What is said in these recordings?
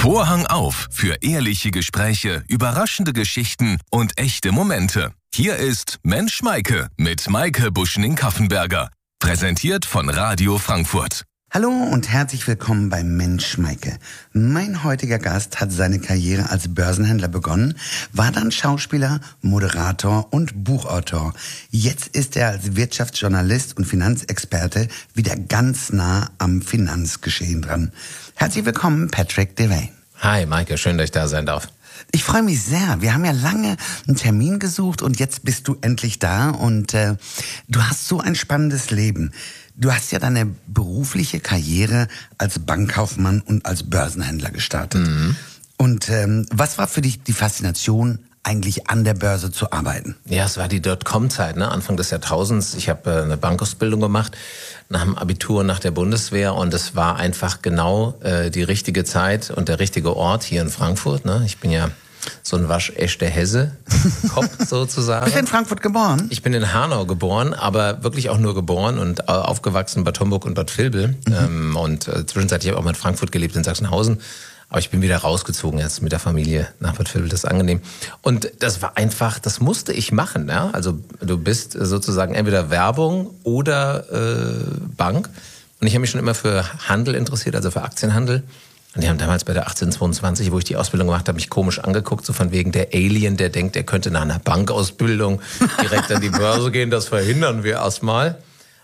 Vorhang auf für ehrliche Gespräche, überraschende Geschichten und echte Momente. Hier ist Mensch Maike mit Maike Buschning-Kaffenberger. Präsentiert von Radio Frankfurt. Hallo und herzlich willkommen bei Mensch Maike. Mein heutiger Gast hat seine Karriere als Börsenhändler begonnen, war dann Schauspieler, Moderator und Buchautor. Jetzt ist er als Wirtschaftsjournalist und Finanzexperte wieder ganz nah am Finanzgeschehen dran. Herzlich willkommen, Patrick Devane. Hi Maike, schön, dass ich da sein darf. Ich freue mich sehr. Wir haben ja lange einen Termin gesucht und jetzt bist du endlich da und du hast so ein spannendes Leben. Du hast ja deine berufliche Karriere als Bankkaufmann und als Börsenhändler gestartet. Mhm. Und was war für dich die Faszination, eigentlich an der Börse zu arbeiten? Ja, es war die Dotcom-Zeit, Anfang des Jahrtausends. Ich habe eine Bankausbildung gemacht, nach dem Abitur, nach der Bundeswehr. Und es war einfach genau die richtige Zeit und der richtige Ort hier in Frankfurt. Ich bin ja so ein waschechter Hesse-Kopf sozusagen. Bist du in Frankfurt geboren? Ich bin in Hanau geboren, aber wirklich auch nur geboren und aufgewachsen in Bad Homburg und Bad Vilbel. Mhm. Und zwischenzeitlich habe ich auch mal in Frankfurt gelebt, in Sachsenhausen. Aber ich bin wieder rausgezogen jetzt mit der Familie nach Bad Vilbel, das ist angenehm. Und das war einfach, das musste ich machen. Ja? Also du bist sozusagen entweder Werbung oder Bank. Und ich habe mich schon immer für Handel interessiert, also für Aktienhandel. Und die haben damals bei der 1822, wo ich die Ausbildung gemacht habe, mich komisch angeguckt, so von wegen der Alien, der denkt, er könnte nach einer Bankausbildung direkt an die Börse gehen. Das verhindern wir erstmal.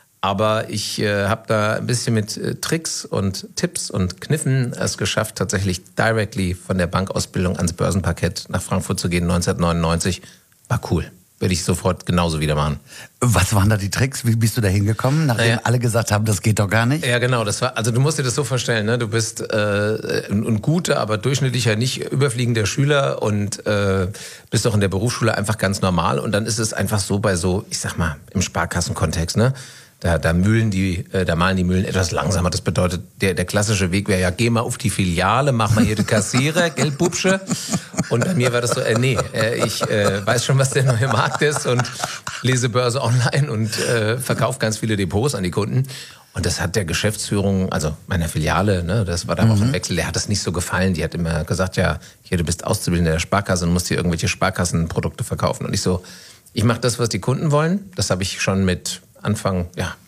Aber ich habe da ein bisschen mit Tricks und Tipps und Kniffen es geschafft, tatsächlich directly von der Bankausbildung ans Börsenparkett nach Frankfurt zu gehen, 1999. War cool. Würde ich sofort genauso wieder machen. Was waren da die Tricks? Wie bist du da hingekommen, nachdem alle gesagt haben, das geht doch gar nicht? Ja, genau. Das war, also du musst dir das so vorstellen, du bist ein guter, aber durchschnittlicher, nicht überfliegender Schüler und bist doch in der Berufsschule einfach ganz normal. Und dann ist es einfach so bei so, ich sag mal, im Sparkassenkontext, Da malen die Mühlen etwas langsamer. Das bedeutet, der klassische Weg wäre ja, geh mal auf die Filiale, mach mal hier die Kassierer, gell, Bubsche? Und bei mir war das so, ich weiß schon, was der neue Markt ist und lese Börse online und verkaufe ganz viele Depots an die Kunden. Und das hat der Geschäftsführung, also meiner Filiale, das war da auch ein Wechsel, der hat das nicht so gefallen. Die hat immer gesagt, ja, hier, du bist Auszubildender der Sparkasse und musst hier irgendwelche Sparkassenprodukte verkaufen. Und ich mache das, was die Kunden wollen. Das habe ich schon mit Anfang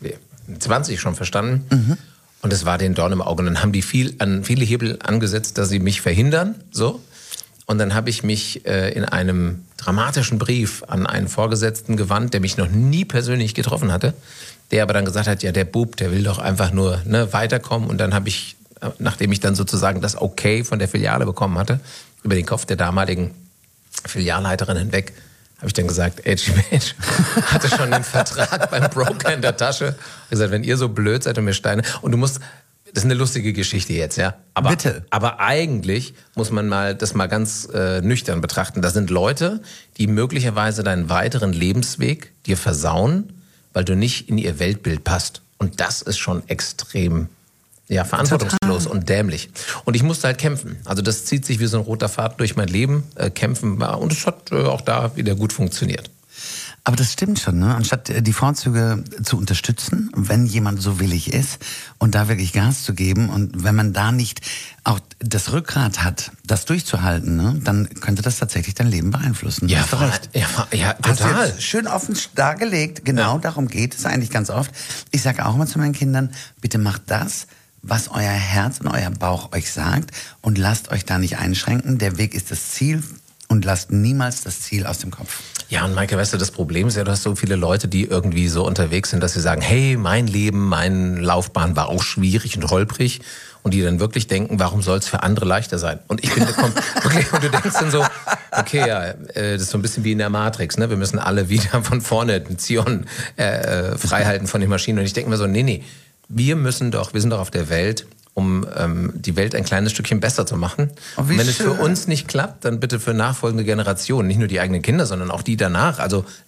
20 schon verstanden. Mhm. Und es war den Dorn im Auge. Und dann haben die viele Hebel angesetzt, dass sie mich verhindern. So. Und dann habe ich mich in einem dramatischen Brief an einen Vorgesetzten gewandt, der mich noch nie persönlich getroffen hatte. Der aber dann gesagt hat, ja, der Bub, der will doch einfach nur weiterkommen. Und dann habe ich, nachdem ich dann sozusagen das Okay von der Filiale bekommen hatte, über den Kopf der damaligen Filialleiterin hinweg, habe ich dann gesagt, Mensch, hatte schon den Vertrag beim Broker in der Tasche. Ich gesagt, wenn ihr so blöd seid und mir Steine... Und das ist eine lustige Geschichte jetzt, ja. Aber, bitte. Aber eigentlich muss man das mal ganz nüchtern betrachten. Das sind Leute, die möglicherweise deinen weiteren Lebensweg dir versauen, weil du nicht in ihr Weltbild passt. Und das ist schon extrem verantwortungslos und dämlich. Und ich musste halt kämpfen. Also das zieht sich wie so ein roter Faden durch mein Leben. Kämpfen war, und es hat auch da wieder gut funktioniert. Aber das stimmt schon, Anstatt die Vorzüge zu unterstützen, wenn jemand so willig ist und da wirklich Gas zu geben und wenn man da nicht auch das Rückgrat hat, das durchzuhalten, dann könnte das tatsächlich dein Leben beeinflussen. Ja, hast du recht. Ja, total. Hast du schön offen dargelegt. Genau, darum geht es eigentlich ganz oft. Ich sage auch mal zu meinen Kindern, bitte macht das, was euer Herz und euer Bauch euch sagt und lasst euch da nicht einschränken. Der Weg ist das Ziel und lasst niemals das Ziel aus dem Kopf. Ja, und Maike, weißt du, das Problem ist ja, du hast so viele Leute, die irgendwie so unterwegs sind, dass sie sagen, hey, mein Leben, meine Laufbahn war auch schwierig und holprig. Und die dann wirklich denken, warum soll es für andere leichter sein? Und ich finde, wirklich, und du denkst dann so, okay, das ist so ein bisschen wie in der Matrix, wir müssen alle wieder von vorne den Zion freihalten von den Maschinen. Und ich denke mir so, nee, wir sind doch auf der Welt, um die Welt ein kleines Stückchen besser zu machen. Oh, und wenn es für uns nicht klappt, dann bitte für nachfolgende Generationen. Nicht nur die eigenen Kinder, sondern auch die danach. Also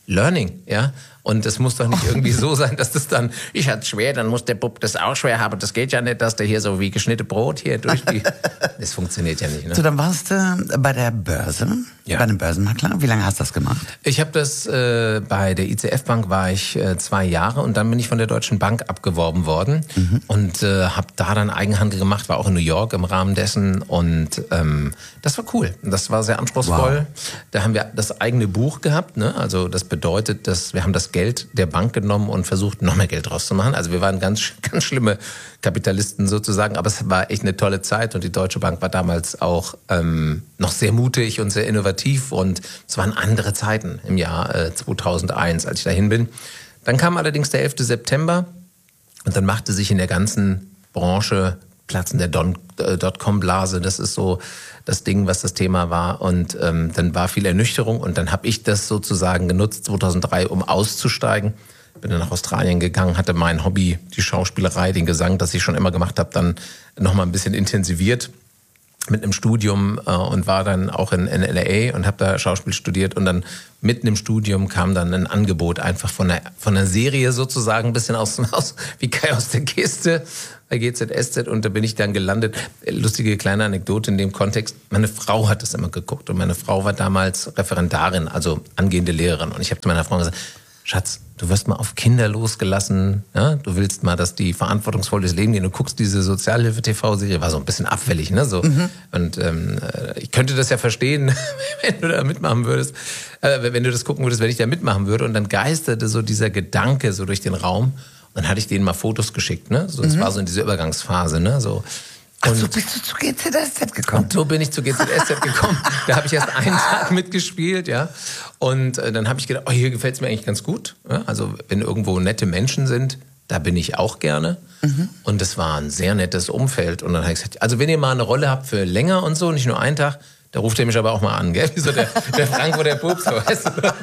Learning, ja. Und es muss doch nicht irgendwie so sein, dass das dann, ich hatte es schwer, dann muss der Bub das auch schwer haben. Das geht ja nicht, dass der hier so wie geschnittene Brot hier durch die... Das funktioniert ja nicht, ne? So, dann warst du bei der Börse, bei einem Börsenmakler. Wie lange hast du das gemacht? Ich habe das, bei der ICF Bank war ich 2 Jahre und dann bin ich von der Deutschen Bank abgeworben worden und habe da dann Eigenhandel gemacht, war auch in New York im Rahmen dessen und das war cool. Das war sehr anspruchsvoll. Wow. Da haben wir das eigene Buch gehabt, ne? Also das bedeutet, dass wir haben das Geld der Bank genommen und versucht, noch mehr Geld draus zu machen. Also wir waren ganz schlimme Kapitalisten sozusagen, aber es war echt eine tolle Zeit und die Deutsche Bank war damals auch noch sehr mutig und sehr innovativ und es waren andere Zeiten im Jahr 2001, als ich dahin bin. Dann kam allerdings der 11. September und dann machte sich in der ganzen Branche Platz in der Dotcom-Blase. Das ist so das Ding, was das Thema war. Und dann war viel Ernüchterung und dann habe ich das sozusagen genutzt 2003, um auszusteigen. Bin dann nach Australien gegangen, hatte mein Hobby, die Schauspielerei, den Gesang, das ich schon immer gemacht habe, dann nochmal ein bisschen intensiviert mit einem Studium und war dann auch in LA und habe da Schauspiel studiert und dann mitten im Studium kam dann ein Angebot einfach von einer Serie sozusagen, ein bisschen aus wie Kai aus der Kiste bei GZSZ und da bin ich dann gelandet. Lustige kleine Anekdote in dem Kontext, meine Frau hat das immer geguckt und meine Frau war damals Referendarin, also angehende Lehrerin und ich habe zu meiner Frau gesagt, Schatz, du wirst mal auf Kinder losgelassen, ja? Du willst mal, dass die verantwortungsvoll durchs Leben gehen. Du guckst diese Sozialhilfe-TV-Serie, war so ein bisschen abfällig, ne? So. Und ich könnte das ja verstehen, wenn du da mitmachen würdest, wenn du das gucken würdest, wenn ich da mitmachen würde. Und dann geisterte so dieser Gedanke so durch den Raum. Und dann hatte ich denen mal Fotos geschickt, ne? So, das war so in dieser Übergangsphase, ne? So. Ach, so bist du zu GZSZ gekommen? Und so bin ich zu GZSZ gekommen. Da habe ich erst einen Tag mitgespielt, ja. Und dann habe ich gedacht, oh, hier gefällt es mir eigentlich ganz gut. Ja? Also wenn irgendwo nette Menschen sind, da bin ich auch gerne. Und das war ein sehr nettes Umfeld. Und dann habe ich gesagt, also wenn ihr mal eine Rolle habt für länger und so, nicht nur einen Tag, da ruft ihr mich aber auch mal an, gell? Wie so der Frank, wo der Pups, weißt du?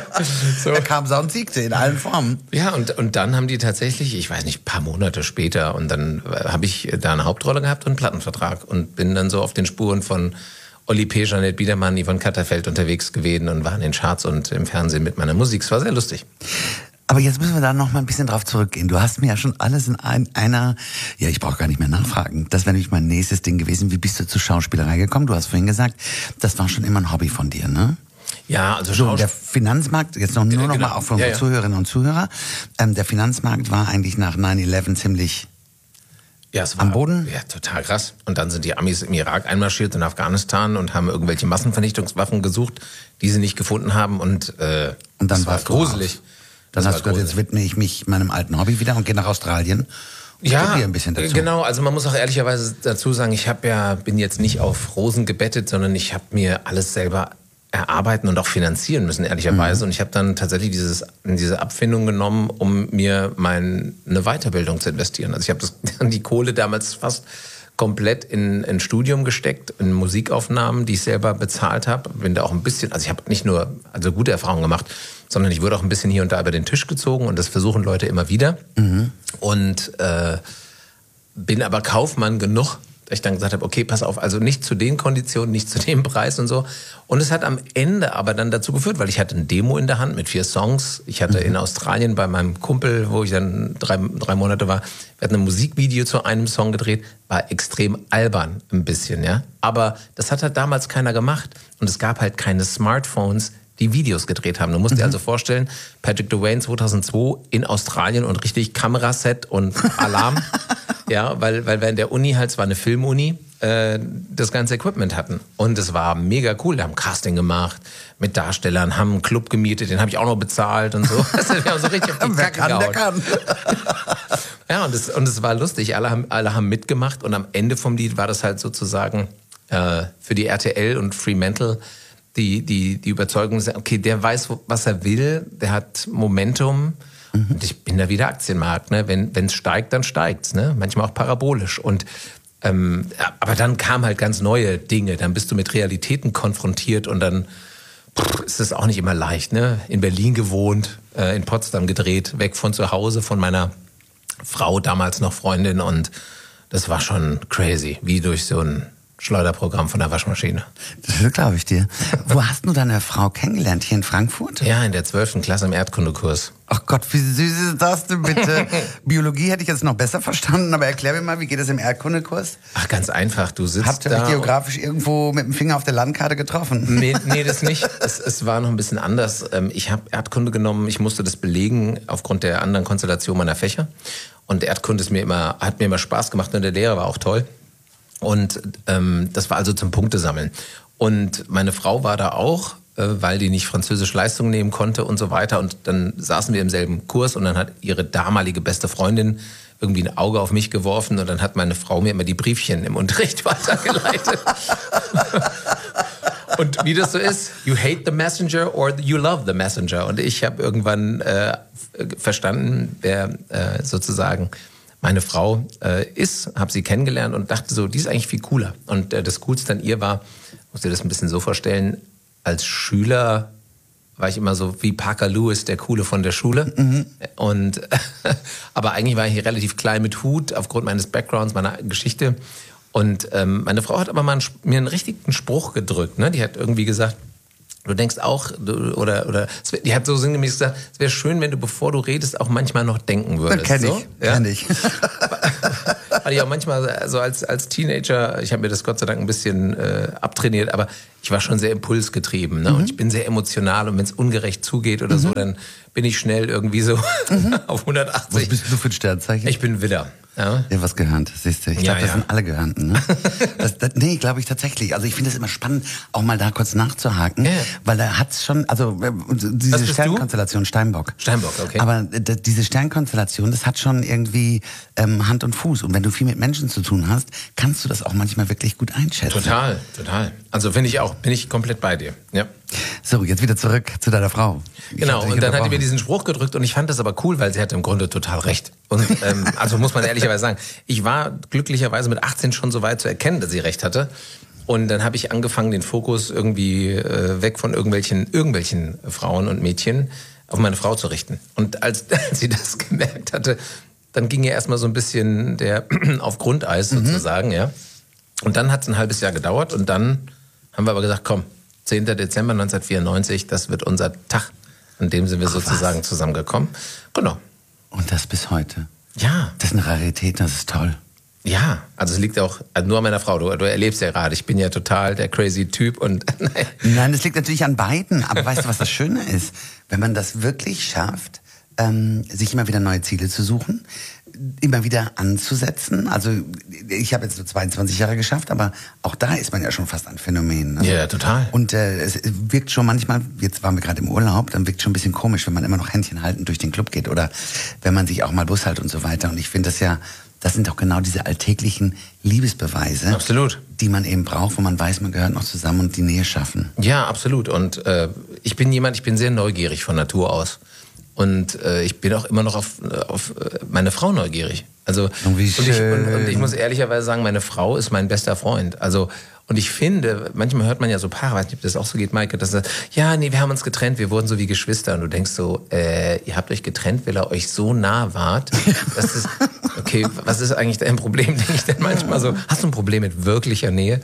So. Er kam und siegte in allen Formen. Ja, und dann haben die tatsächlich, ich weiß nicht, ein paar Monate später, und dann habe ich da eine Hauptrolle gehabt und einen Plattenvertrag und bin dann so auf den Spuren von Oli P., Jeanette Biedermann, Yvonne Katterfeld unterwegs gewesen und war in den Charts und im Fernsehen mit meiner Musik. Es war sehr lustig. Aber jetzt müssen wir da noch mal ein bisschen drauf zurückgehen. Du hast mir ja schon alles in einer, ja, ich brauche gar nicht mehr nachfragen. Das wäre nämlich mein nächstes Ding gewesen. Wie bist du zur Schauspielerei gekommen? Du hast vorhin gesagt, das war schon immer ein Hobby von dir, ne? Ja, also so, der Finanzmarkt, jetzt nur noch mal auch für unsere Zuhörerinnen und Zuhörer, der Finanzmarkt war eigentlich nach 9/11 ziemlich es war, am Boden? Ja, total krass. Und dann sind die Amis im Irak einmarschiert, in Afghanistan und haben irgendwelche Massenvernichtungswaffen gesucht, die sie nicht gefunden haben und dann war es gruselig. Dann hast du gesagt, jetzt widme ich mich meinem alten Hobby wieder und gehe nach Australien. Ja, ein bisschen dazu. Genau. Also man muss auch ehrlicherweise dazu sagen, ich bin jetzt nicht auf Rosen gebettet, sondern ich habe mir alles selber erarbeiten und auch finanzieren müssen, ehrlicherweise. Und ich habe dann tatsächlich diese Abfindung genommen, um mir eine Weiterbildung zu investieren. Also ich habe die Kohle damals fast komplett in ein Studium gesteckt, in Musikaufnahmen, die ich selber bezahlt habe. Bin da auch ein bisschen, also ich habe nicht nur gute Erfahrungen gemacht, sondern ich wurde auch ein bisschen hier und da über den Tisch gezogen und das versuchen Leute immer wieder. Und bin aber Kaufmann genug, dass ich dann gesagt habe, okay, pass auf, also nicht zu den Konditionen, nicht zu dem Preis und so. Und es hat am Ende aber dann dazu geführt, weil ich hatte ein Demo in der Hand mit 4 Songs. Ich hatte in Australien bei meinem Kumpel, wo ich dann drei Monate war, wir hatten ein Musikvideo zu einem Song gedreht, war extrem albern ein bisschen, ja. Aber das hat halt damals keiner gemacht und es gab halt keine Smartphones, die Videos gedreht haben. Du musst dir also vorstellen, Patrick Dwayne 2002 in Australien und richtig Kameraset und Alarm. Ja, weil wir in der Uni halt, es war eine Filmuni, das ganze Equipment hatten. Und es war mega cool. Wir haben Casting gemacht mit Darstellern, haben einen Club gemietet, den habe ich auch noch bezahlt und so. Wir haben so richtig auf die Kacke gehauen. Wer kann. Ja, und es war lustig. Alle haben mitgemacht und am Ende vom Lied war das halt sozusagen für die RTL und Fremantle die Überzeugung, okay, der weiß, was er will, der hat Momentum. Und ich bin da wieder Aktienmarkt, ne? Wenn es steigt, dann steigt's, ne? Manchmal auch parabolisch. Und aber dann kamen halt ganz neue Dinge. Dann bist du mit Realitäten konfrontiert und dann ist es auch nicht immer leicht, ne? In Berlin gewohnt, in Potsdam gedreht, weg von zu Hause, von meiner Frau, damals noch Freundin. Und das war schon crazy, wie durch so ein Schleuderprogramm von der Waschmaschine. Das glaube ich dir. Wo hast du deine Frau kennengelernt? Hier in Frankfurt? Ja, in der 12. Klasse im Erdkundekurs. Ach Gott, wie süß ist das denn bitte? Biologie hätte ich jetzt noch besser verstanden, aber erklär mir mal, wie geht es im Erdkundekurs? Ach, ganz einfach. Du sitzt Habt ihr da. euch geografisch irgendwo mit dem Finger auf der Landkarte getroffen? Nee, das nicht. Es war noch ein bisschen anders. Ich habe Erdkunde genommen. Ich musste das belegen aufgrund der anderen Konstellation meiner Fächer. Und Erdkunde hat mir immer Spaß gemacht und der Lehrer war auch toll. Und das war also zum Punktesammeln. Und meine Frau war da auch, weil die nicht Französisch Leistung nehmen konnte und so weiter. Und dann saßen wir im selben Kurs und dann hat ihre damalige beste Freundin irgendwie ein Auge auf mich geworfen und dann hat meine Frau mir immer die Briefchen im Unterricht weitergeleitet. Und wie das so ist, you hate the messenger or you love the messenger. Und ich habe irgendwann verstanden, wer sozusagen meine Frau ist, habe sie kennengelernt und dachte so, die ist eigentlich viel cooler. Und das Coolste an ihr war, musst dir das ein bisschen so vorstellen, als Schüler war ich immer so wie Parker Lewis, der Coole von der Schule. Mhm. Und aber eigentlich war ich hier relativ klein mit Hut aufgrund meines Backgrounds, meiner Geschichte. Und meine Frau hat aber mal mir einen richtigen Spruch gedrückt. Ne? Die hat irgendwie gesagt, du denkst auch, die hat so sinngemäß gesagt, es wäre schön, wenn du, bevor du redest, auch manchmal noch denken würdest. Kenn ich. Hatte ich auch manchmal so als Teenager, ich habe mir das Gott sei Dank ein bisschen abtrainiert, aber ich war schon sehr impulsgetrieben. Ne? Und ich bin sehr emotional und wenn es ungerecht zugeht oder so, dann bin ich schnell irgendwie so auf 180. Was bist du für ein Sternzeichen? Ich bin Widder. Ja, was gehörnt, siehst du. Ich glaube, das sind alle Gehörnten. Ne? Nee, glaube ich tatsächlich. Also ich finde es immer spannend, auch mal da kurz nachzuhaken, weil da hat's schon, also diese Sternkonstellation, Steinbock. Steinbock, okay. Aber diese Sternkonstellation, das hat schon irgendwie Hand und Fuß. Und wenn du viel mit Menschen zu tun hast, kannst du das auch manchmal wirklich gut einschätzen. Total. Also finde ich auch, bin ich komplett bei dir. Ja. So, jetzt wieder zurück zu deiner Frau. Genau, und dann hat die mir diesen Spruch gedrückt und ich fand das aber cool, weil sie hatte im Grunde total recht. Und also muss man ehrlicherweise sagen, ich war glücklicherweise mit 18 schon so weit zu erkennen, dass sie recht hatte. Und dann habe ich angefangen, den Fokus irgendwie weg von irgendwelchen Frauen und Mädchen auf meine Frau zu richten. Und als sie das gemerkt hatte, dann ging ihr erstmal so ein bisschen der auf Grundeis sozusagen, ja. Und dann hat es ein halbes Jahr gedauert und dann haben wir aber gesagt, komm, 10. Dezember 1994, das wird unser Tag. An dem sind wir sozusagen zusammengekommen. Genau. Und das bis heute? Ja. Das ist eine Rarität, das ist toll. Ja, also es liegt auch nur an meiner Frau. Du erlebst ja gerade, ich bin ja total der crazy Typ und Nein, das liegt natürlich an beiden. Aber weißt du, was das Schöne ist? Wenn man das wirklich schafft, sich immer wieder neue Ziele zu suchen, immer wieder anzusetzen. Also ich habe jetzt nur 22 Jahre geschafft, aber auch da ist man ja schon fast ein Phänomen. Also, ja, total. Und es wirkt schon manchmal, jetzt waren wir gerade im Urlaub, dann wirkt schon ein bisschen komisch, wenn man immer noch Händchen halten durch den Club geht oder wenn man sich auch mal Bus hält und so weiter. Und ich finde das sind doch genau diese alltäglichen Liebesbeweise, absolut, die man eben braucht, wo man weiß, man gehört noch zusammen und die Nähe schaffen. Ja, absolut. Und ich bin sehr neugierig von Natur aus. Und ich bin auch immer noch auf meine Frau neugierig. Also und ich muss ehrlicherweise sagen, meine Frau ist mein bester Freund. Also und ich finde, manchmal hört man ja so Paare, weiß nicht, ob das auch so geht, Maike, dass sagt, ja, nee, wir haben uns getrennt, wir wurden so wie Geschwister. Und du denkst so, ihr habt euch getrennt, weil ihr euch so nah wart. Das ist, okay, was ist eigentlich dein Problem? Denke ich dann manchmal so, hast du ein Problem mit wirklicher Nähe?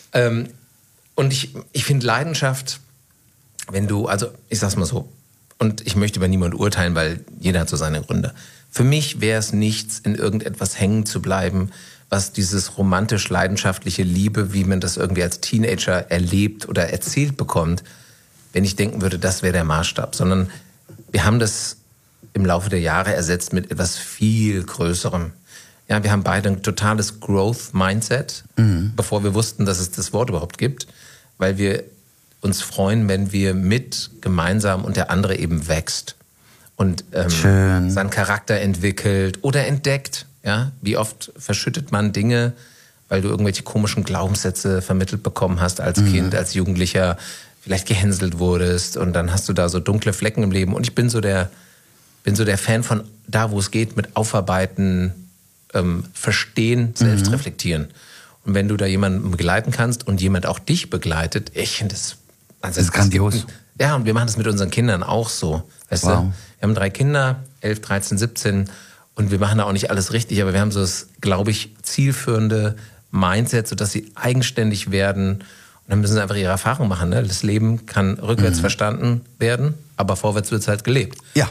Und ich finde Leidenschaft, wenn du, also ich sag's mal so, und ich möchte über niemanden urteilen, weil jeder hat so seine Gründe. Für mich wäre es nichts, in irgendetwas hängen zu bleiben, was dieses romantisch-leidenschaftliche Liebe, wie man das irgendwie als Teenager erlebt oder erzählt bekommt, wenn ich denken würde, das wäre der Maßstab. Sondern wir haben das im Laufe der Jahre ersetzt mit etwas viel Größerem. Ja, wir haben beide ein totales Growth-Mindset, bevor wir wussten, dass es das Wort überhaupt gibt, weil wir uns freuen, wenn wir gemeinsam und der andere eben wächst und seinen Charakter entwickelt oder entdeckt. Ja? Wie oft verschüttet man Dinge, weil du irgendwelche komischen Glaubenssätze vermittelt bekommen hast als Kind, als Jugendlicher, vielleicht gehänselt wurdest und dann hast du da so dunkle Flecken im Leben. Und ich bin so der Fan von da, wo es geht, mit Aufarbeiten, Verstehen, Selbstreflektieren. Und wenn du da jemanden begleiten kannst und jemand auch dich begleitet, ich finde das ist grandios. Ja, und wir machen das mit unseren Kindern auch so. Weißt du? Wir haben 3 Kinder, 11, 13, 17 und wir machen da auch nicht alles richtig, aber wir haben so das, glaube ich, zielführende Mindset, sodass sie eigenständig werden. Und dann müssen sie einfach ihre Erfahrung machen. Ne? Das Leben kann rückwärts verstanden werden, aber vorwärts wird es halt gelebt. Ja.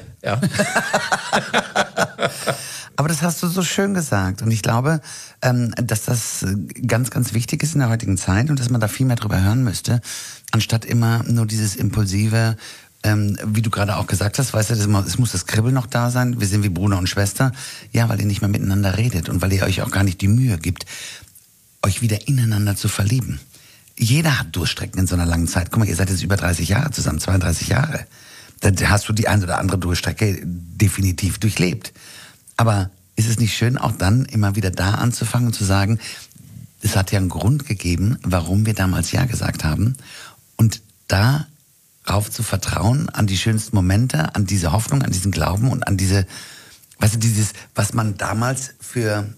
Aber das hast du so schön gesagt. Und ich glaube, dass das ganz, ganz wichtig ist in der heutigen Zeit und dass man da viel mehr drüber hören müsste, anstatt immer nur dieses impulsive, wie du gerade auch gesagt hast, weißt du, es muss das Kribbeln noch da sein, wir sind wie Bruder und Schwester. Ja, weil ihr nicht mehr miteinander redet und weil ihr euch auch gar nicht die Mühe gibt, euch wieder ineinander zu verlieben. Jeder hat Durchstrecken in so einer langen Zeit. Guck mal, ihr seid jetzt über 30 Jahre zusammen, 32 Jahre. Dann hast du die ein oder andere Durchstrecke definitiv durchlebt. Aber ist es nicht schön, auch dann immer wieder da anzufangen und zu sagen, es hat ja einen Grund gegeben, warum wir damals Ja gesagt haben. Und darauf zu vertrauen, an die schönsten Momente, an diese Hoffnung, an diesen Glauben und an diese, weißt du, dieses, was man damals für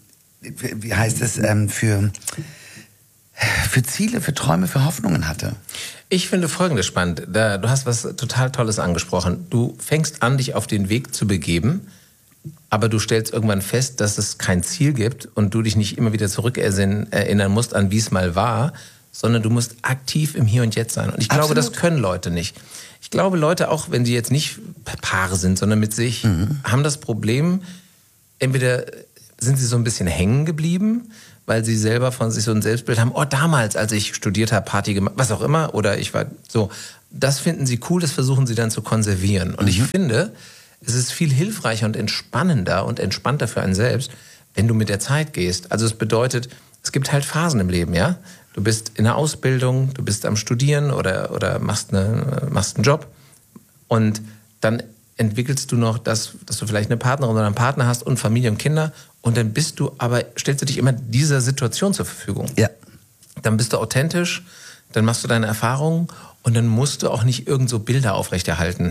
Ziele, für Träume, für Hoffnungen hatte. Ich finde Folgendes spannend. Du hast was total Tolles angesprochen. Du fängst an, dich auf den Weg zu begeben, aber du stellst irgendwann fest, dass es kein Ziel gibt und du dich nicht immer wieder erinnern musst an, wie es mal war, sondern du musst aktiv im Hier und Jetzt sein. Und ich glaube, das können Leute nicht. Ich glaube, Leute, auch wenn sie jetzt nicht Paare sind, sondern mit sich, haben das Problem, entweder sind sie so ein bisschen hängen geblieben, weil sie selber von sich so ein Selbstbild haben, damals, als ich studiert habe, Party gemacht, was auch immer, oder ich war so. Das finden sie cool, das versuchen sie dann zu konservieren. Und ich finde, es ist viel hilfreicher und entspannender und entspannter für einen selbst, wenn du mit der Zeit gehst. Also es bedeutet, es gibt halt Phasen im Leben, ja. Du bist in der Ausbildung, du bist am Studieren oder machst einen Job und dann entwickelst du noch dass du vielleicht eine Partnerin oder einen Partner hast und Familie und Kinder und dann stellst du dich immer dieser Situation zur Verfügung. Ja. Dann bist du authentisch, dann machst du deine Erfahrungen und dann musst du auch nicht irgend so Bilder aufrechterhalten.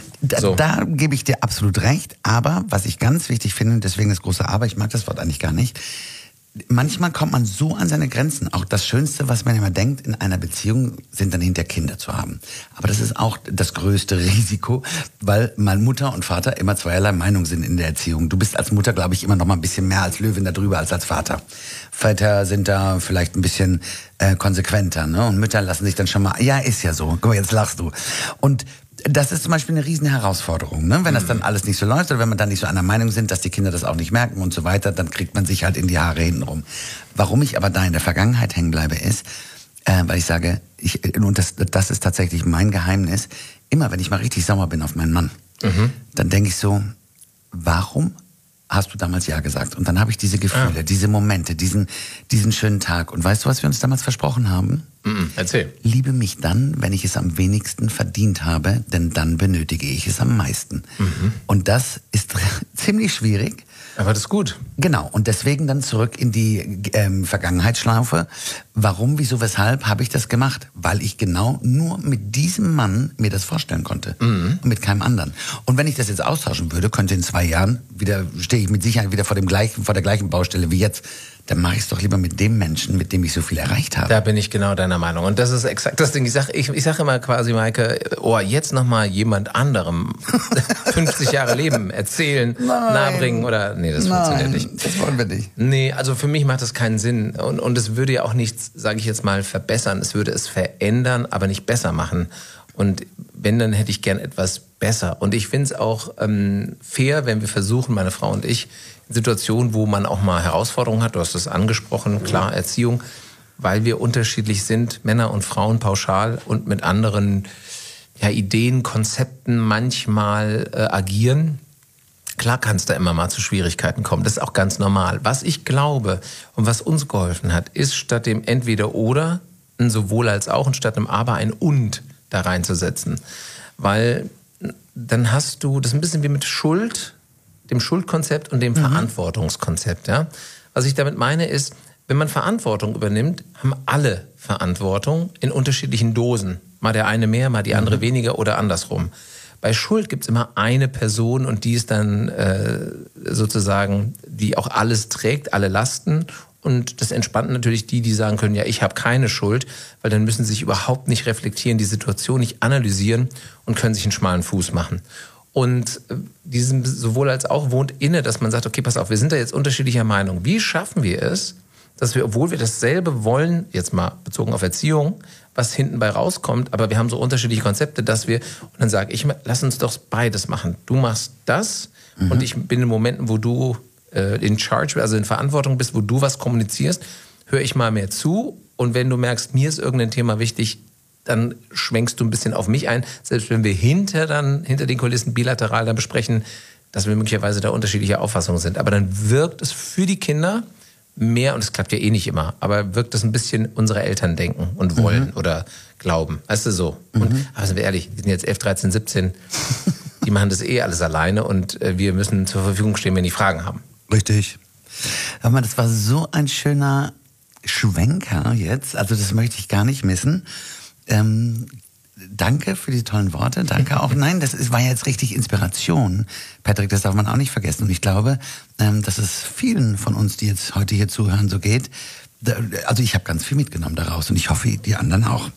Da gebe ich dir absolut recht, aber was ich ganz wichtig finde, deswegen das große Aber, ich mag das Wort eigentlich gar nicht, manchmal kommt man so an seine Grenzen. Auch das Schönste, was man immer denkt, in einer Beziehung sind dann hinter Kinder zu haben. Aber das ist auch das größte Risiko, weil mal Mutter und Vater immer zweierlei Meinung sind in der Erziehung. Du bist als Mutter, glaube ich, immer noch mal ein bisschen mehr als Löwin darüber als Vater. Väter sind da vielleicht ein bisschen konsequenter, ne? Und Mütter lassen sich dann schon mal, ja, ist ja so. Guck mal, jetzt lachst du. Und das ist zum Beispiel eine riesen Herausforderung, ne? Wenn das dann alles nicht so läuft oder wenn man dann nicht so einer Meinung sind, dass die Kinder das auch nicht merken und so weiter, dann kriegt man sich halt in die Haare hintenrum. Warum ich aber da in der Vergangenheit hängen bleibe, ist, weil ich sage, und das ist tatsächlich mein Geheimnis, immer wenn ich mal richtig sauer bin auf meinen Mann, dann denke ich so, warum hast du damals Ja gesagt? Und dann habe ich diese Gefühle, diese Momente, diesen schönen Tag. Und weißt du, was wir uns damals versprochen haben? Erzähl. Liebe mich dann, wenn ich es am wenigsten verdient habe, denn dann benötige ich es am meisten. Und das ist ziemlich schwierig. Aber das ist gut. Genau, und deswegen dann zurück in die Vergangenheitsschlaufe. Warum, wieso, weshalb habe ich das gemacht? Weil ich genau nur mit diesem Mann mir das vorstellen konnte. Und mit keinem anderen. Und wenn ich das jetzt austauschen würde, könnte in 2 Jahren stehe ich mit Sicherheit wieder vor der gleichen Baustelle wie jetzt. Dann mache ich es doch lieber mit dem Menschen, mit dem ich so viel erreicht habe. Da bin ich genau deiner Meinung. Und das ist exakt das Ding. Ich sag immer quasi, Maike, jetzt nochmal jemand anderem 50 Jahre Leben erzählen, nahebringen oder... Nee, das funktioniert nicht. Das wollen wir nicht. Nee, also für mich macht das keinen Sinn. Und es würde ja auch nichts, sage ich jetzt mal, verbessern. Es würde es verändern, aber nicht besser machen. Und wenn, dann hätte ich gern etwas besser. Und ich finde es auch fair, wenn wir versuchen, meine Frau und ich, in Situationen, wo man auch mal Herausforderungen hat, du hast es angesprochen, klar, Erziehung, weil wir unterschiedlich sind, Männer und Frauen pauschal und mit anderen Ideen, Konzepten manchmal agieren. Klar kann es da immer mal zu Schwierigkeiten kommen, das ist auch ganz normal. Was ich glaube und was uns geholfen hat, ist statt dem Entweder-Oder ein Sowohl als auch und statt dem Aber ein Und da reinzusetzen. Weil dann hast du, das ist ein bisschen wie mit Schuld, dem Schuldkonzept und dem Verantwortungskonzept. Ja? Was ich damit meine ist, wenn man Verantwortung übernimmt, haben alle Verantwortung in unterschiedlichen Dosen. Mal der eine mehr, mal die andere weniger oder andersrum. Bei Schuld gibt es immer eine Person und die ist dann sozusagen, die auch alles trägt, alle Lasten. Und das entspannt natürlich die sagen können, ja, ich habe keine Schuld, weil dann müssen sie sich überhaupt nicht reflektieren, die Situation nicht analysieren und können sich einen schmalen Fuß machen. Und diesem sowohl als auch wohnt inne, dass man sagt, okay, pass auf, wir sind da jetzt unterschiedlicher Meinung. Wie schaffen wir es, dass wir, obwohl wir dasselbe wollen, jetzt mal bezogen auf Erziehung, was hinten bei rauskommt, aber wir haben so unterschiedliche Konzepte, dass wir, und dann sage ich, lass uns doch beides machen. Du machst das und ich bin in Momenten, wo du in Charge, also in Verantwortung bist, wo du was kommunizierst, höre ich mal mehr zu und wenn du merkst, mir ist irgendein Thema wichtig, dann schwenkst du ein bisschen auf mich ein, selbst wenn wir hinter den Kulissen bilateral dann besprechen, dass wir möglicherweise da unterschiedliche Auffassungen sind. Aber dann wirkt es für die Kinder mehr, und es klappt ja eh nicht immer, aber wirkt es ein bisschen unsere Eltern denken und wollen oder glauben. Weißt du, so. Und, aber sind wir ehrlich, die sind jetzt 11, 13, 17, die machen das eh alles alleine und wir müssen zur Verfügung stehen, wenn die Fragen haben. Richtig. Aber das war so ein schöner Schwenker jetzt, also das möchte ich gar nicht missen. Danke für die tollen Worte, danke auch. Nein, war jetzt richtig Inspiration, Patrick, das darf man auch nicht vergessen. Und ich glaube, dass es vielen von uns, die jetzt heute hier zuhören, so geht. Also ich habe ganz viel mitgenommen daraus und ich hoffe, die anderen auch.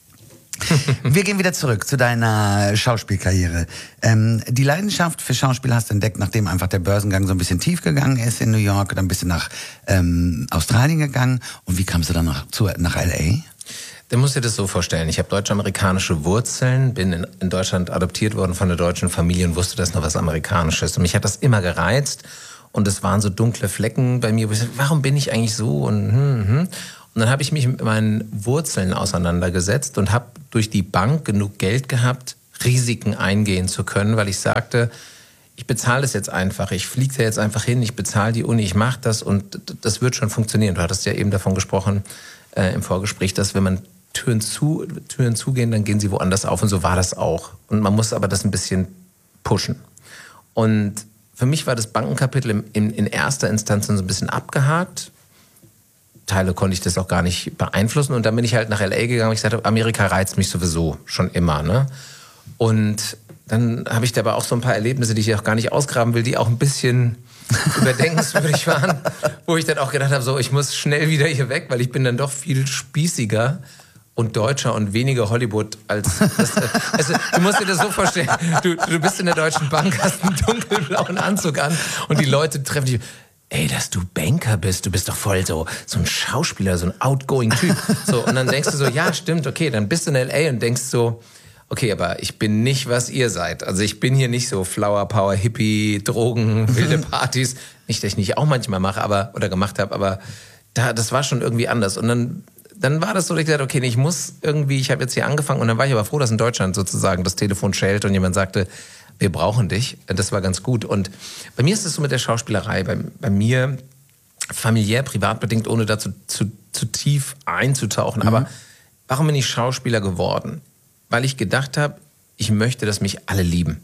Wir gehen wieder zurück zu deiner Schauspielkarriere. Die Leidenschaft für Schauspiel hast du entdeckt, nachdem einfach der Börsengang so ein bisschen tief gegangen ist in New York, dann bist du nach Australien gegangen. Und wie kamst du dann nach L.A.? Du musst dir das so vorstellen, ich habe deutsch-amerikanische Wurzeln, bin in Deutschland adoptiert worden von einer deutschen Familie und wusste, das ist noch was Amerikanisches. Und mich hat das immer gereizt und es waren so dunkle Flecken bei mir, wo ich dachte, warum bin ich eigentlich so? Und dann habe ich mich mit meinen Wurzeln auseinandergesetzt und habe durch die Bank genug Geld gehabt, Risiken eingehen zu können, weil ich sagte, ich bezahle das jetzt einfach, ich fliege da jetzt einfach hin, ich bezahle die Uni, ich mache das und das wird schon funktionieren. Du hattest ja eben davon gesprochen im Vorgespräch, dass wenn man Türen zugehen, dann gehen sie woanders auf und so war das auch. Und man muss aber das ein bisschen pushen. Und für mich war das Bankenkapitel in erster Instanz so ein bisschen abgehakt. Teile konnte ich das auch gar nicht beeinflussen und dann bin ich halt nach L.A. gegangen und ich sagte, Amerika reizt mich sowieso schon immer, ne? Und dann habe ich dabei auch so ein paar Erlebnisse, die ich auch gar nicht ausgraben will, die auch ein bisschen überdenkenswürdig waren, wo ich dann auch gedacht habe, so, ich muss schnell wieder hier weg, weil ich bin dann doch viel spießiger und deutscher und weniger Hollywood als das. Also, du musst dir das so vorstellen, du bist in der Deutschen Bank, hast einen dunkelblauen Anzug an und die Leute treffen dich. Ey, dass du Banker bist, du bist doch voll so ein Schauspieler, so ein outgoing Typ. So, und dann denkst du so, ja, stimmt, okay, dann bist du in L.A. und denkst so, okay, aber ich bin nicht, was ihr seid. Also ich bin hier nicht so Flower Power, Hippie, Drogen, wilde Partys. Nicht, dass ich nicht auch manchmal mache, oder gemacht habe, aber das war schon irgendwie anders. Und dann war das so, dass ich gesagt habe, okay, ich habe jetzt hier angefangen und dann war ich aber froh, dass in Deutschland sozusagen das Telefon schellte und jemand sagte, wir brauchen dich. Das war ganz gut. Und bei mir ist es so mit der Schauspielerei, bei mir familiär, privat bedingt, ohne dazu zu tief einzutauchen. Aber warum bin ich Schauspieler geworden? Weil ich gedacht habe, ich möchte, dass mich alle lieben.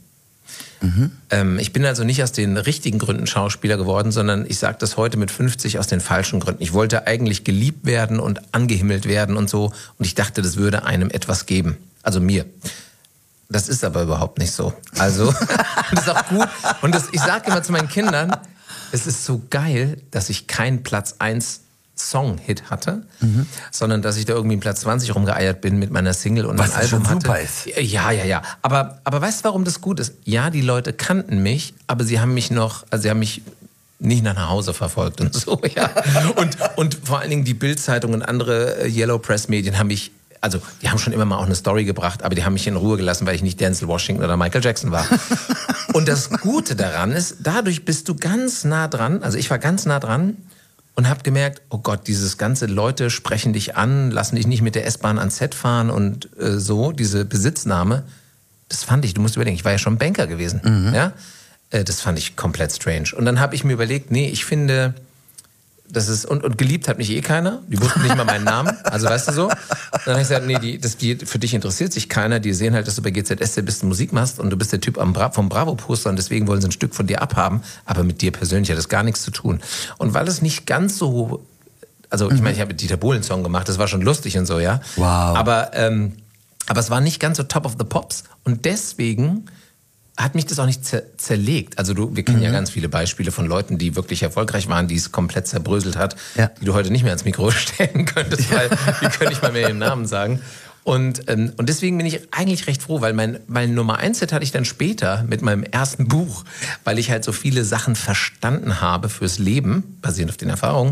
Ich bin also nicht aus den richtigen Gründen Schauspieler geworden, sondern ich sage das heute mit 50 aus den falschen Gründen. Ich wollte eigentlich geliebt werden und angehimmelt werden und so. Und ich dachte, das würde einem etwas geben. Also mir. Das ist aber überhaupt nicht so. Also, das ist auch gut. Und ich sage immer zu meinen Kindern, es ist so geil, dass ich keinen Platz 1 Song-Hit hatte, sondern dass ich da irgendwie in Platz 20 rumgeeiert bin mit meiner Single und ein Album hatte. Super ist. Ja. Aber weißt du, warum das gut ist? Ja, die Leute kannten mich, aber sie haben mich nicht nach Hause verfolgt und so, ja. Und vor allen Dingen die Bild-Zeitung und andere Yellow Press-Medien haben mich, also die haben schon immer mal auch eine Story gebracht, aber die haben mich in Ruhe gelassen, weil ich nicht Denzel Washington oder Michael Jackson war. Und das Gute daran ist, dadurch bist du ganz nah dran, also ich war ganz nah dran, und habe gemerkt, oh Gott, dieses ganze Leute sprechen dich an, lassen dich nicht mit der S-Bahn ans Set fahren und so, diese Besitznahme, das fand ich, du musst überlegen, ich war ja schon Banker gewesen, ja, das fand ich komplett strange. Und dann habe ich mir überlegt, nee, ich finde, das ist, und geliebt hat mich eh keiner, die wussten nicht mal meinen Namen, also weißt du so. Und dann habe ich gesagt, nee, für dich interessiert sich keiner, die sehen halt, dass du bei GZSZ bist und Musik machst und du bist der Typ vom Bravo-Poster und deswegen wollen sie ein Stück von dir abhaben, aber mit dir persönlich hat das gar nichts zu tun. Und weil es nicht ganz so, also ich meine, ich habe mit Dieter Bohlen einen Song gemacht, das war schon lustig und so, ja. Wow. Aber es war nicht ganz so top of the pops und deswegen hat mich das auch nicht zerlegt. Also wir kennen ja ganz viele Beispiele von Leuten, die wirklich erfolgreich waren, die es komplett zerbröselt hat, die du heute nicht mehr ans Mikro stellen könntest, weil die können nicht mal mehr ihren Namen sagen. Und deswegen bin ich eigentlich recht froh, weil mein Nummer 1-Hit hatte ich dann später mit meinem ersten Buch, weil ich halt so viele Sachen verstanden habe fürs Leben, basierend auf den Erfahrungen,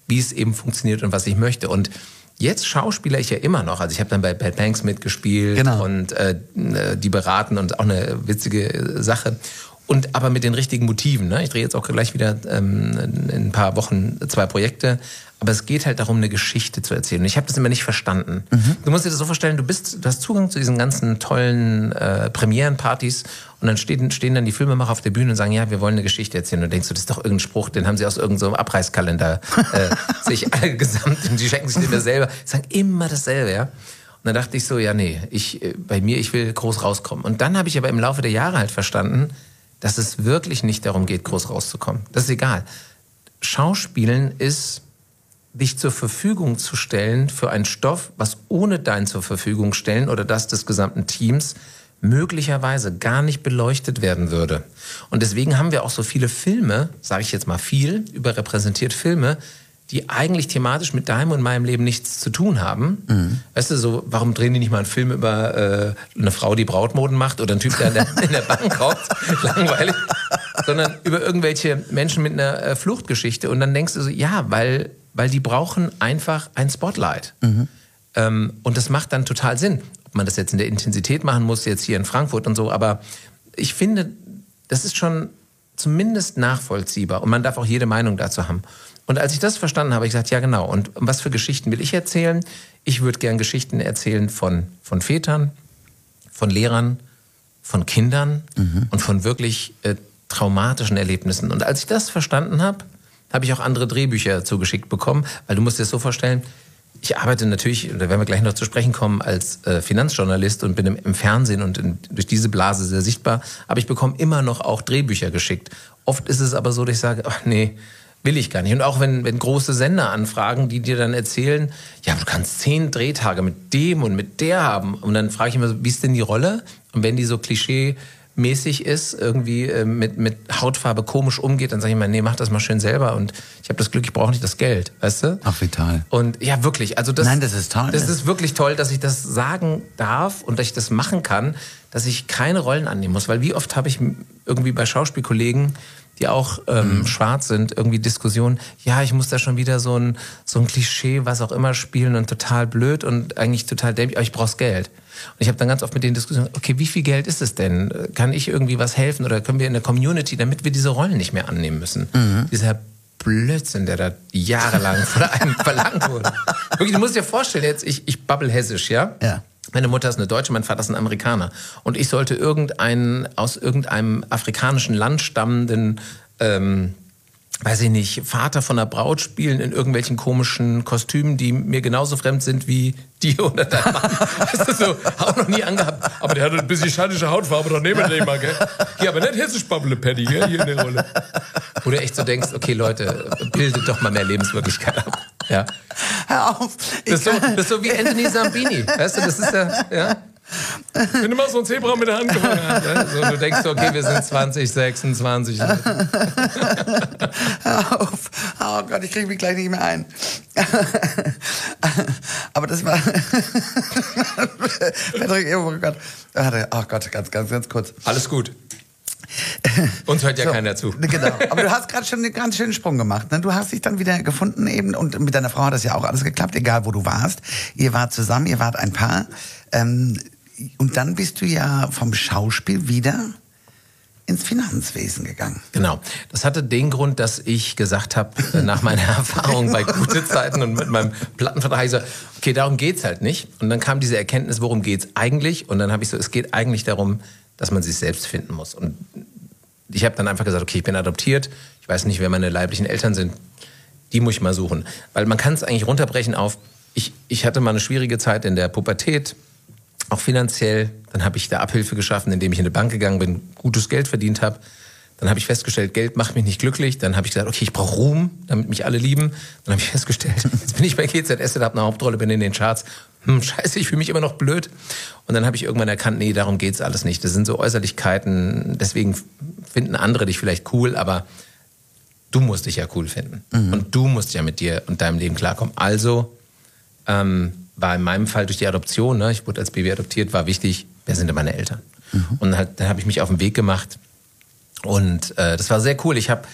wie es eben funktioniert und was ich möchte. Und jetzt schauspieler ich ja immer noch. Also ich habe dann bei Bad Banks mitgespielt und die beraten und auch eine witzige Sache. Und aber mit den richtigen Motiven. Ne? Ich drehe jetzt auch gleich wieder in ein paar Wochen 2 Projekte. Aber es geht halt darum, eine Geschichte zu erzählen. Und ich habe das immer nicht verstanden. Du musst dir das so vorstellen, du hast Zugang zu diesen ganzen tollen Premierenpartys und dann stehen dann die Filmemacher auf der Bühne und sagen, ja, wir wollen eine Geschichte erzählen. Und du denkst, das ist doch irgendein Spruch, den haben sie aus irgendeinem so Abreißkalender sich alle gesamt, die schenken sich den da selber, sagen immer dasselbe, ja. Und dann dachte ich so, ja, nee, ich will groß rauskommen. Und dann habe ich aber im Laufe der Jahre halt verstanden, dass es wirklich nicht darum geht, groß rauszukommen. Das ist egal. Schauspielen ist, dich zur Verfügung zu stellen für einen Stoff, was ohne dein zur Verfügung stellen oder das des gesamten Teams möglicherweise gar nicht beleuchtet werden würde. Und deswegen haben wir auch so viele Filme, sage ich jetzt mal viel, überrepräsentiert Filme, die eigentlich thematisch mit deinem und meinem Leben nichts zu tun haben. Weißt du, so, warum drehen die nicht mal einen Film über eine Frau, die Brautmoden macht oder einen Typ, der in der Bank raubt? Langweilig. Sondern über irgendwelche Menschen mit einer Fluchtgeschichte. Und dann denkst du so, ja, weil die brauchen einfach ein Spotlight. Und das macht dann total Sinn. Ob man das jetzt in der Intensität machen muss, jetzt hier in Frankfurt und so. Aber ich finde, das ist schon zumindest nachvollziehbar. Und man darf auch jede Meinung dazu haben. Und als ich das verstanden habe, habe ich gesagt, ja genau. Und was für Geschichten will ich erzählen? Ich würde gern Geschichten erzählen von Vätern, von Lehrern, von Kindern und von wirklich traumatischen Erlebnissen. Und als ich das verstanden habe, habe ich auch andere Drehbücher zugeschickt bekommen. Weil du musst dir das so vorstellen, ich arbeite natürlich, da werden wir gleich noch zu sprechen kommen, als Finanzjournalist und bin im Fernsehen und durch diese Blase sehr sichtbar. Aber ich bekomme immer noch auch Drehbücher geschickt. Oft ist es aber so, dass ich sage, ach nee, will ich gar nicht. Und auch wenn große Sender anfragen, die dir dann erzählen, ja, du kannst 10 Drehtage mit dem und mit der haben. Und dann frage ich immer so, wie ist denn die Rolle? Und wenn die so klischee-mäßig ist, irgendwie mit Hautfarbe komisch umgeht, dann sage ich immer, nee, mach das mal schön selber. Und ich habe das Glück, ich brauche nicht das Geld, weißt du? Ach, wie toll. Und ja, wirklich. Also Nein, das ist toll. Das ist wirklich toll, dass ich das sagen darf und dass ich das machen kann, dass ich keine Rollen annehmen muss. Weil wie oft habe ich irgendwie bei Schauspielkollegen, die auch schwarz sind, irgendwie Diskussionen, ja, ich muss da schon wieder so ein Klischee, was auch immer spielen und total blöd und eigentlich total dämlich, aber ich brauch's Geld. Und ich habe dann ganz oft mit denen Diskussionen, okay, wie viel Geld ist es denn? Kann ich irgendwie was helfen oder können wir in der Community, damit wir diese Rollen nicht mehr annehmen müssen? Dieser Blödsinn, der da jahrelang von einem verlangt wurde. Wirklich, du musst dir vorstellen, jetzt, ich babbel hessisch, ja? Ja. Meine Mutter ist eine Deutsche, mein Vater ist ein Amerikaner. Und ich sollte aus irgendeinem afrikanischen Land stammenden, weiß ich nicht, Vater von einer Braut spielen in irgendwelchen komischen Kostümen, die mir genauso fremd sind wie die oder dein Mann. Das ist so, auch noch nie angehabt. Aber der hat ein bisschen schadische Hautfarbe, doch nehmen wir den mal, gell? Ja, aber nicht hessisch Bubble Paddy, gell, hier in der Rolle. Wo du echt so denkst, okay, Leute, bildet doch mal mehr Lebenswirklichkeit ab. Ja. Hör auf. Das ist so wie Anthony Sambini. Weißt du, das ist ja. Wenn du mal so ein Zebra mit der Hand gefangen hast, ja? So, du denkst, okay, wir sind 2026. Hör auf. Oh Gott, ich kriege mich gleich nicht mehr ein. Aber das war... oh Gott. Oh Gott, ganz kurz. Alles gut. Uns hört ja keiner zu. Genau. Aber du hast gerade schon einen ganz schönen Sprung gemacht. Ne? Du hast dich dann wieder gefunden eben und mit deiner Frau hat das ja auch alles geklappt, egal wo du warst. Ihr wart zusammen, ihr wart ein Paar. Und dann bist du ja vom Schauspiel wieder ins Finanzwesen gegangen. Genau. Das hatte den Grund, dass ich gesagt habe, nach meiner Erfahrung bei Gute Zeiten und mit meinem Plattenvertrag, ich so, okay, darum geht's halt nicht. Und dann kam diese Erkenntnis, worum geht's eigentlich? Und dann habe ich so, es geht eigentlich darum, dass man sich selbst finden muss. Und ich habe dann einfach gesagt, okay, ich bin adoptiert, ich weiß nicht, wer meine leiblichen Eltern sind, die muss ich mal suchen. Weil man kann es eigentlich runterbrechen auf, ich hatte mal eine schwierige Zeit in der Pubertät, auch finanziell. Dann habe ich da Abhilfe geschaffen, indem ich in eine Bank gegangen bin, gutes Geld verdient habe. Dann habe ich festgestellt, Geld macht mich nicht glücklich. Dann habe ich gesagt, okay, ich brauche Ruhm, damit mich alle lieben. Dann habe ich festgestellt, jetzt bin ich bei GZSZ, habe eine Hauptrolle, bin in den Charts. Scheiße, ich fühle mich immer noch blöd. Und dann habe ich irgendwann erkannt, nee, darum geht's alles nicht. Das sind so Äußerlichkeiten, deswegen finden andere dich vielleicht cool, aber du musst dich ja cool finden. Und du musst ja mit dir und deinem Leben klarkommen. Also war in meinem Fall durch die Adoption, ne, ich wurde als Baby adoptiert, war wichtig, wer sind denn meine Eltern? Und dann habe ich mich auf den Weg gemacht und das war sehr cool.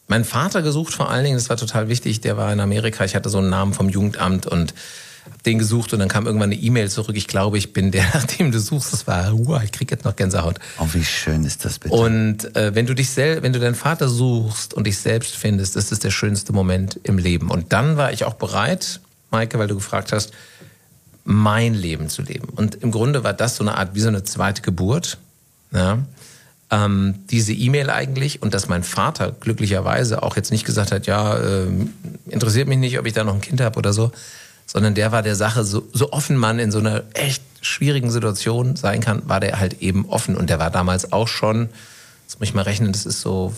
Meinen Vater gesucht vor allen Dingen, das war total wichtig, der war in Amerika, ich hatte so einen Namen vom Jugendamt und hab den gesucht und dann kam irgendwann eine E-Mail zurück, ich glaube, ich bin der, nach dem du suchst, das war, ich krieg jetzt noch Gänsehaut. Oh, wie schön ist das bitte. Und wenn du deinen Vater suchst und dich selbst findest, ist es der schönste Moment im Leben. Und dann war ich auch bereit, Maike, weil du gefragt hast, mein Leben zu leben. Und im Grunde war das so eine Art, wie so eine zweite Geburt, ja. Diese E-Mail eigentlich und dass mein Vater glücklicherweise auch jetzt nicht gesagt hat, interessiert mich nicht, ob ich da noch ein Kind habe oder so, sondern der war der Sache, so offen man in so einer echt schwierigen Situation sein kann, war der halt eben offen und der war damals auch schon, das muss ich mal rechnen, das ist so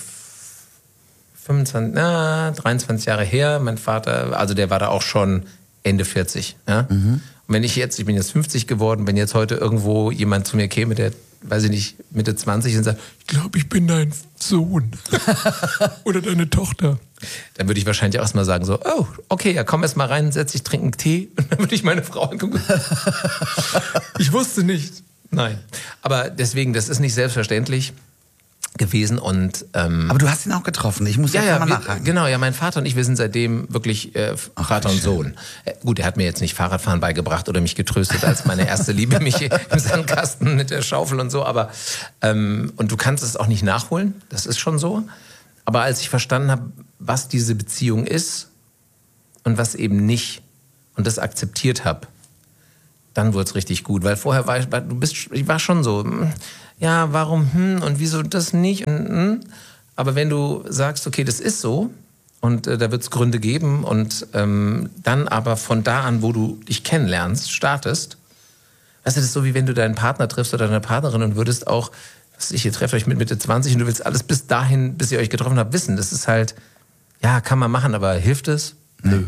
23 Jahre her, mein Vater, also der war da auch schon Ende 40, ja. Und wenn ich bin jetzt 50 geworden, wenn jetzt heute irgendwo jemand zu mir käme, der weiß ich nicht, Mitte 20 und sagt, ich glaube, ich bin dein Sohn oder deine Tochter. Dann würde ich wahrscheinlich auch erstmal sagen so, oh, okay, ja, komm erst mal rein, setz dich, trink einen Tee. Und dann würde ich meine Frau angucken. Ich wusste nicht. Nein. Aber deswegen, das ist nicht selbstverständlich gewesen und aber du hast ihn auch getroffen. Ich muss jetzt mal nachhaken. Genau, ja, mein Vater und ich, wir sind seitdem wirklich Vater und Sohn. Gut, er hat mir jetzt nicht Fahrradfahren beigebracht oder mich getröstet, als meine erste Liebe mich im Sandkasten mit der Schaufel und so, aber und du kannst es auch nicht nachholen, das ist schon so. Aber als ich verstanden habe, was diese Beziehung ist und was eben nicht und das akzeptiert habe, dann wurde es richtig gut, weil vorher ich war schon so, ja, warum und wieso das nicht? Aber wenn du sagst, okay, das ist so und da wird es Gründe geben und dann aber von da an, wo du dich kennenlernst, startest, weißt du, das ist so wie wenn du deinen Partner triffst oder deine Partnerin und würdest auch, ihr trefft euch mit Mitte 20 und du willst alles bis dahin, bis ihr euch getroffen habt, wissen. Das ist halt, ja, kann man machen, aber hilft es? Nö.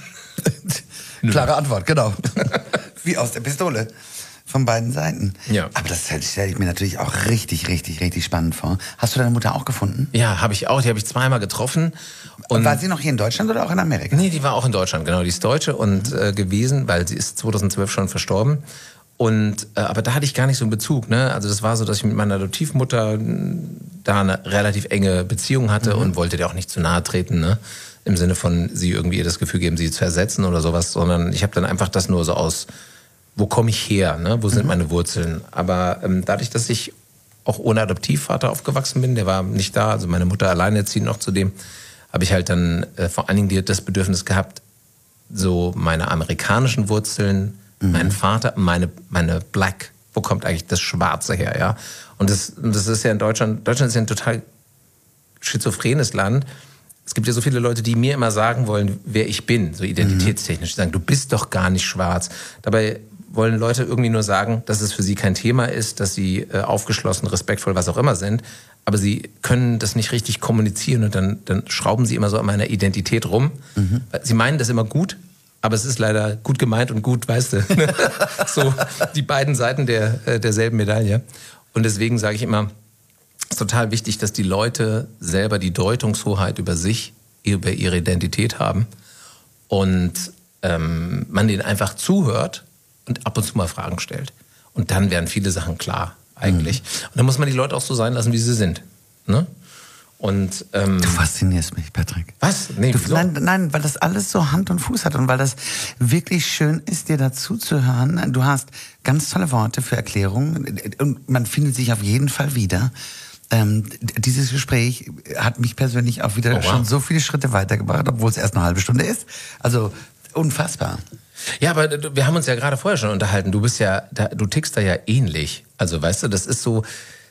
Klare Antwort, genau. Wie aus der Pistole. Von beiden Seiten. Ja. Aber das stelle ich mir natürlich auch richtig, richtig, richtig spannend vor. Hast du deine Mutter auch gefunden? Ja, habe ich auch. Die habe ich zweimal getroffen. Und war sie noch hier in Deutschland oder auch in Amerika? Nee, die war auch in Deutschland, genau. Die ist Deutsche und gewesen, weil sie ist 2012 schon verstorben. Und aber da hatte ich gar nicht so einen Bezug. Ne? Also das war so, dass ich mit meiner Adoptivmutter da eine relativ enge Beziehung hatte und wollte der auch nicht zu nahe treten. Ne? Im Sinne von, sie irgendwie ihr das Gefühl geben, sie zu ersetzen oder sowas. Sondern ich habe dann einfach das nur so aus... Wo komme ich her? Ne? Wo sind meine Wurzeln? Aber dadurch, dass ich auch ohne Adoptivvater aufgewachsen bin, der war nicht da, also meine Mutter alleinerziehend noch zudem, habe ich halt dann vor allen Dingen das Bedürfnis gehabt, so meine amerikanischen Wurzeln, meinen Vater, meine Black, wo kommt eigentlich das Schwarze her? Ja? Und das ist ja in Deutschland ist ja ein total schizophrenes Land. Es gibt ja so viele Leute, die mir immer sagen wollen, wer ich bin, so identitätstechnisch. Die sagen, du bist doch gar nicht schwarz. Dabei wollen Leute irgendwie nur sagen, dass es für sie kein Thema ist, dass sie aufgeschlossen, respektvoll, was auch immer sind. Aber sie können das nicht richtig kommunizieren und dann schrauben sie immer so an meiner Identität rum. Sie meinen das immer gut, aber es ist leider gut gemeint und gut, weißt du. So die beiden Seiten derselben Medaille. Und deswegen sage ich immer, es ist total wichtig, dass die Leute selber die Deutungshoheit über sich, über ihre Identität haben und man denen einfach zuhört und ab und zu mal Fragen stellt. Und dann werden viele Sachen klar, eigentlich. Und dann muss man die Leute auch so sein lassen, wie sie sind. Ne? Und, du faszinierst mich, Patrick. Was? Nee, nein, weil das alles so Hand und Fuß hat und weil das wirklich schön ist, dir dazu zu hören. Du hast ganz tolle Worte für Erklärungen und man findet sich auf jeden Fall wieder. Dieses Gespräch hat mich persönlich auch wieder schon so viele Schritte weitergebracht, obwohl es erst eine halbe Stunde ist. Also unfassbar. Ja, aber wir haben uns ja gerade vorher schon unterhalten. Du tickst da ja ähnlich. Also weißt du, das ist so,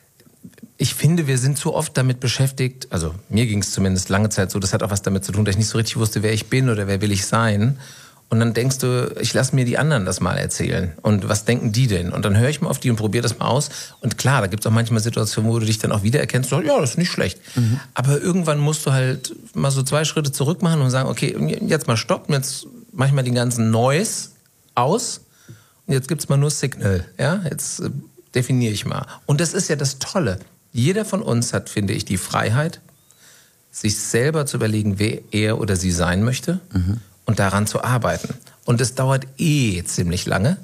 ich finde, wir sind zu oft damit beschäftigt, also mir ging es zumindest lange Zeit so, das hat auch was damit zu tun, dass ich nicht so richtig wusste, wer ich bin oder wer will ich sein. Und dann denkst du, ich lasse mir die anderen das mal erzählen. Und was denken die denn? Und dann höre ich mal auf die und probiere das mal aus. Und klar, da gibt es auch manchmal Situationen, wo du dich dann auch wiedererkennst. So, ja, das ist nicht schlecht. Aber irgendwann musst du halt mal so 2 Schritte zurück machen und sagen, okay, jetzt mal stopp, jetzt mach ich mal den ganzen Noise aus. Und jetzt gibt's mal nur Signal. Ja? Jetzt definiere ich mal. Und das ist ja das Tolle. Jeder von uns hat, finde ich, die Freiheit, sich selber zu überlegen, wer er oder sie sein möchte. Und daran zu arbeiten. Und es dauert ziemlich lange.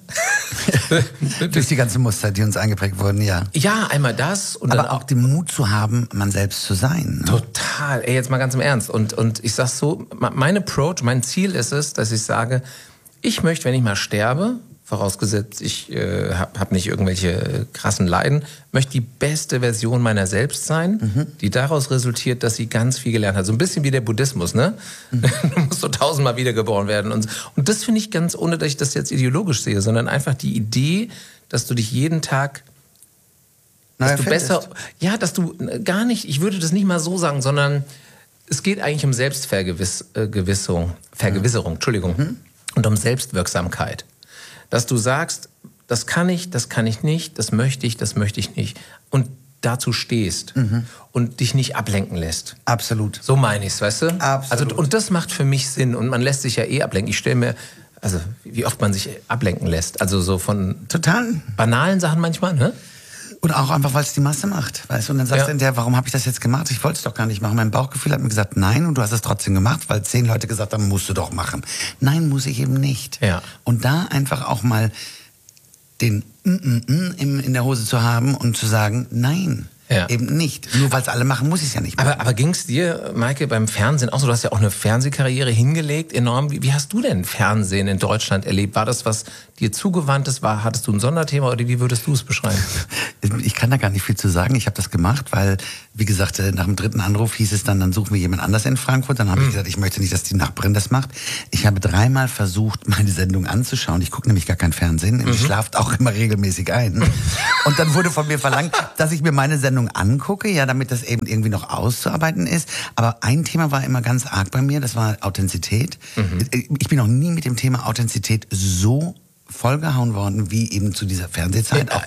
Durch die ganzen Muster, die uns eingeprägt wurden, ja. Ja, einmal das. Und aber dann auch den Mut zu haben, man selbst zu sein. Ne? Total. Ey, jetzt mal ganz im Ernst. Und ich sag's so, mein Approach, mein Ziel ist es, dass ich sage, ich möchte, wenn ich mal sterbe, vorausgesetzt, ich hab nicht irgendwelche krassen Leiden, möchte die beste Version meiner selbst sein, die daraus resultiert, dass sie ganz viel gelernt hat. So ein bisschen wie der Buddhismus, ne? Du musst so 1000-mal wiedergeboren werden. Und das finde ich ganz, ohne dass ich das jetzt ideologisch sehe, sondern einfach die Idee, dass du dich jeden Tag, dass du besser, ja, dass du gar nicht, ich würde das nicht mal so sagen, sondern es geht eigentlich um Vergewisserung, Entschuldigung, und um Selbstwirksamkeit. Dass du sagst, das kann ich nicht, das möchte ich nicht. Und dazu stehst und dich nicht ablenken lässt. Absolut. So meine ich's, weißt du? Absolut. Also, und das macht für mich Sinn. Und man lässt sich ja ablenken. Ich stelle mir, also wie oft man sich ablenken lässt. Also so von total banalen Sachen manchmal, ne? Und auch einfach, weil es die Masse macht, weißt du? Und dann sagst du hinterher, warum habe ich das jetzt gemacht? Ich wollte es doch gar nicht machen. Mein Bauchgefühl hat mir gesagt, nein, und du hast es trotzdem gemacht, weil 10 Leute gesagt haben, musst du doch machen. Nein, muss ich eben nicht. Ja. Und da einfach auch mal den in der Hose zu haben und zu sagen, nein. Ja. Eben nicht. Nur weil es alle machen, muss ich es ja nicht machen. Aber ging es dir, Maike, beim Fernsehen auch so? Du hast ja auch eine Fernsehkarriere hingelegt, enorm. Wie hast du denn Fernsehen in Deutschland erlebt? War das, was dir zugewandtes war? Hattest du ein Sonderthema oder wie würdest du es beschreiben? Ich kann da gar nicht viel zu sagen. Ich habe das gemacht, weil, wie gesagt, nach dem 3. Anruf hieß es dann suchen wir jemand anders in Frankfurt. Dann habe ich gesagt, ich möchte nicht, dass die Nachbarin das macht. Ich habe 3-mal versucht, meine Sendung anzuschauen. Ich gucke nämlich gar kein Fernsehen. Ich schlafe auch immer regelmäßig ein. Und dann wurde von mir verlangt, dass ich mir meine Sendung angucke, ja, damit das eben irgendwie noch auszuarbeiten ist. Aber ein Thema war immer ganz arg bei mir, das war Authentizität. Ich bin noch nie mit dem Thema Authentizität so vollgehauen worden, wie eben zu dieser Fernsehzeit. Ja, auch